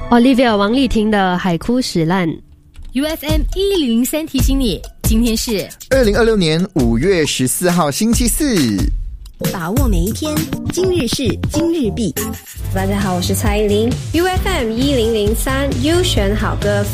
Olivia 王丽婷的海枯石烂。 UFM 1003提醒你，今天是 2026年5月14号星期四。 把握每一天，今日事今日毕。 大家好，我是蔡依林。UFM 1003优选好歌